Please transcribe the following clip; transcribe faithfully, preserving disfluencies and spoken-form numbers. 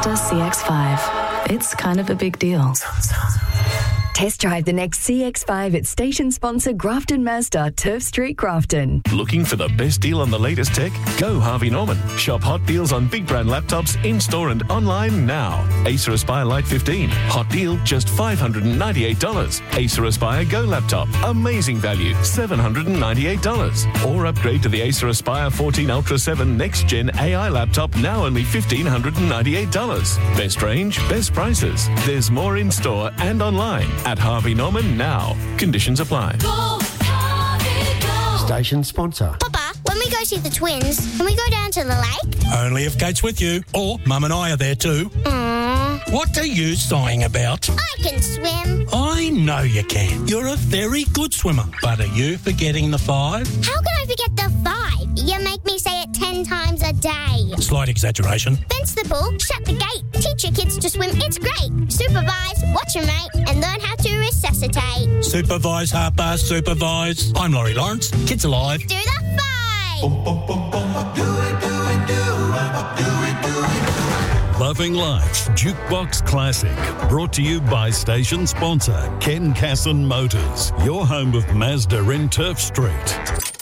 Mazda C X five. It's kind of a big deal. Test drive the next C X five at station sponsor Grafton Mazda, Turf Street, Grafton. Looking for the best deal on the latest tech? Go Harvey Norman. Shop hot deals on big brand laptops in-store and online now. Acer Aspire Lite fifteen. Hot deal, just five hundred ninety-eight dollars. Acer Aspire Go laptop. Amazing value, seven hundred ninety-eight dollars. Or upgrade to the Acer Aspire fourteen Ultra seven Next Gen A I laptop, now only one thousand five hundred ninety-eight dollars. Best range, best prices. There's more in-store and online at Harvey Norman now. Conditions apply. Go, Harvey, go. Station sponsor. Papa, when we go see the twins, can we go down to the lake? Only if Kate's with you, or Mum and I are there too. Aww. What are you sighing about? I can swim. I know you can. You're a very good swimmer. But are you forgetting the five? How can I forget the five? You make me say it ten times a day. Slight exaggeration. Fence the pool, shut the gate, teach your kids to swim, it's great. Supervise, watch your mate, and learn how to resuscitate. Supervise, Harper, supervise. I'm Laurie Lawrence. Kids Alive. Do the five. Boom, boom, boom, boom. Do it, do it, do it. Do it, do it. Loving Life Jukebox Classic, brought to you by station sponsor Ken Casson Motors, your home of Mazda in Turf Street.